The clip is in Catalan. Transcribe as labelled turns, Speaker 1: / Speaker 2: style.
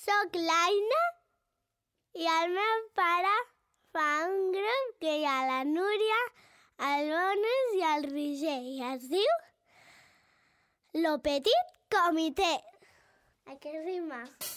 Speaker 1: Soc l'Aina i el meu pare fa un grup que hi ha la Núria, el Bonus i el Roger i es diu Lo Petit Comité. A què rima?